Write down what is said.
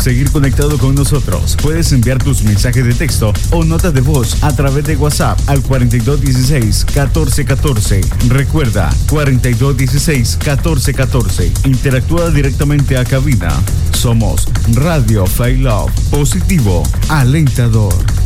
seguir conectado con nosotros, puedes enviar tus mensajes de texto o notas de voz a través de WhatsApp al 4216-1414. Recuerda, 4216-1414. Interactúa directamente a cabina. Somos Radio Fail Love, positivo, alentador.